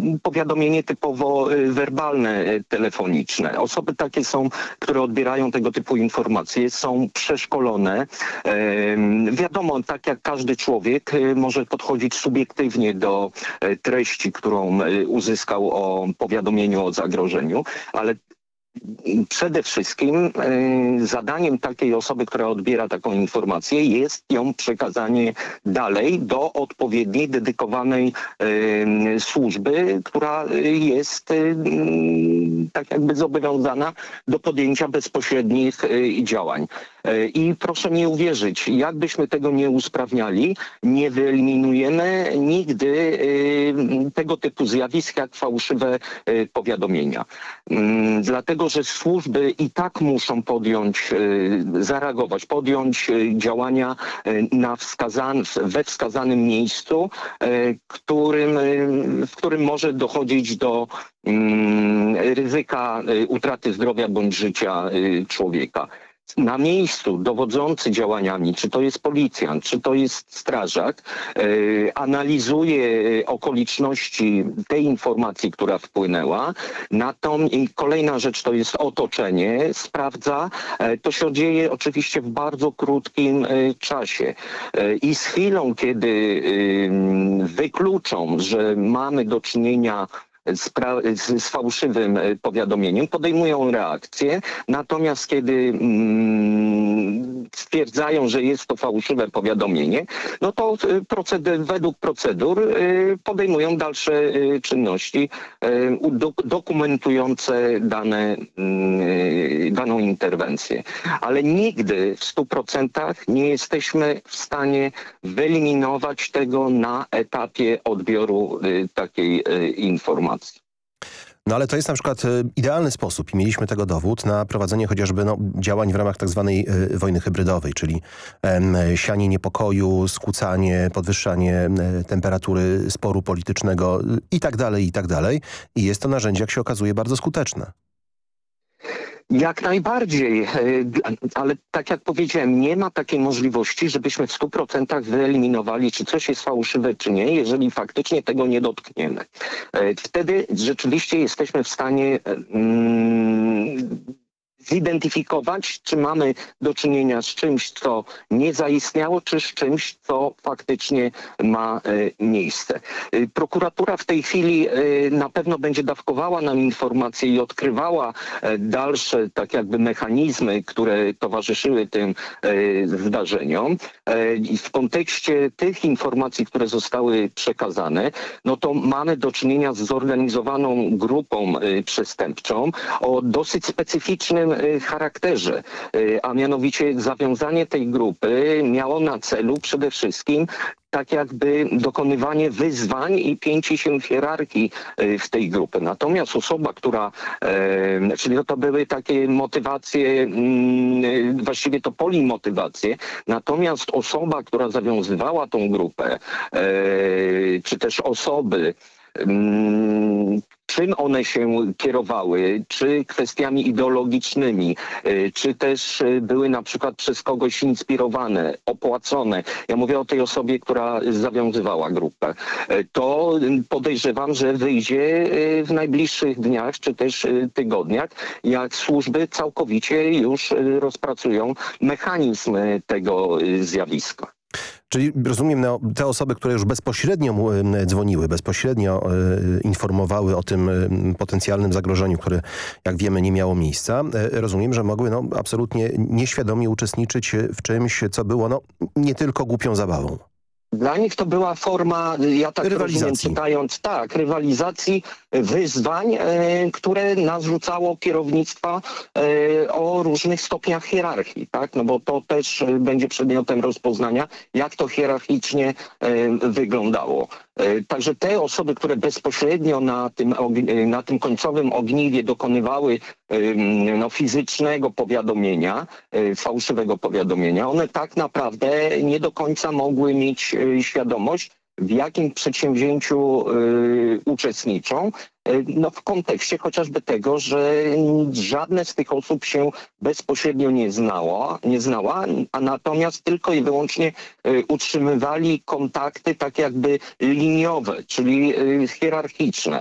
powiadomienie typowo werbalne, telefoniczne. Osoby takie są, które odbierają tego typu informacje, są przeszkolone. Wiadomo, tak jak każdy człowiek może podchodzić subiektywnie do treści, którą uzyskał o powiadomieniu o zagrożeniu, ale przede wszystkim zadaniem takiej osoby, która odbiera taką informację, jest ją przekazanie dalej do odpowiedniej, dedykowanej służby, która jest tak jakby zobowiązana do podjęcia bezpośrednich działań. I proszę mi uwierzyć, jakbyśmy tego nie usprawniali, nie wyeliminujemy nigdy tego typu zjawisk jak fałszywe powiadomienia. Dlatego, że służby i tak muszą zareagować, podjąć działania we wskazanym miejscu, w którym może dochodzić do ryzyka utraty zdrowia bądź życia człowieka. Na miejscu dowodzący działaniami, czy to jest policjant, czy to jest strażak, analizuje okoliczności tej informacji, która wpłynęła. I kolejna rzecz to jest otoczenie, sprawdza. To się dzieje oczywiście w bardzo krótkim czasie. I z chwilą, kiedy wykluczą, że mamy do czynienia z fałszywym powiadomieniem, podejmują reakcję, natomiast kiedy stwierdzają, że jest to fałszywe powiadomienie, no to według procedur podejmują dalsze czynności dokumentujące daną interwencję. Ale nigdy w 100% nie jesteśmy w stanie wyeliminować tego na etapie odbioru takiej informacji. No ale to jest na przykład idealny sposób i mieliśmy tego dowód na prowadzenie chociażby działań w ramach tak zwanej wojny hybrydowej, czyli sianie niepokoju, skłócanie, podwyższanie temperatury sporu politycznego i tak dalej, i tak dalej. I jest to narzędzie, jak się okazuje, bardzo skuteczne. Jak najbardziej, ale tak jak powiedziałem, nie ma takiej możliwości, żebyśmy w 100% wyeliminowali, czy coś jest fałszywe, czy nie, jeżeli faktycznie tego nie dotkniemy. Wtedy rzeczywiście jesteśmy w stanie zidentyfikować, czy mamy do czynienia z czymś, co nie zaistniało, czy z czymś, co faktycznie ma miejsce. Prokuratura w tej chwili na pewno będzie dawkowała nam informacje i odkrywała dalsze tak jakby mechanizmy, które towarzyszyły tym zdarzeniom. I w kontekście tych informacji, które zostały przekazane, no to mamy do czynienia z zorganizowaną grupą przestępczą o dosyć specyficznym charakterze, a mianowicie zawiązanie tej grupy miało na celu przede wszystkim tak jakby dokonywanie wyzwań i pięcie się w hierarchii w tej grupy. Natomiast osoba, czyli to były takie motywacje, właściwie to polimotywacje, natomiast osoba, która zawiązywała tą grupę, czy też osoby, czym one się kierowały, czy kwestiami ideologicznymi, czy też były na przykład przez kogoś inspirowane, opłacone. Ja mówię o tej osobie, która zawiązywała grupę. To podejrzewam, że wyjdzie w najbliższych dniach, czy też tygodniach, jak służby całkowicie już rozpracują mechanizm tego zjawiska. Czyli rozumiem, te osoby, które już bezpośrednio dzwoniły, bezpośrednio informowały o tym potencjalnym zagrożeniu, które jak wiemy nie miało miejsca, rozumiem, że mogły absolutnie nieświadomie uczestniczyć w czymś, co było nie tylko głupią zabawą. Dla nich to była forma, ja tak rozumiem, czytając, rywalizacji, wyzwań, które narzucało kierownictwa o różnych stopniach hierarchii, tak? No bo to też będzie przedmiotem rozpoznania, jak to hierarchicznie wyglądało. Także te osoby, które bezpośrednio na tym końcowym ogniwie dokonywały fizycznego powiadomienia, fałszywego powiadomienia, one tak naprawdę nie do końca mogły mieć świadomość, w jakim przedsięwzięciu uczestniczą, w kontekście chociażby tego, że żadne z tych osób się bezpośrednio nie znała, a natomiast tylko i wyłącznie utrzymywali kontakty tak jakby liniowe, czyli hierarchiczne.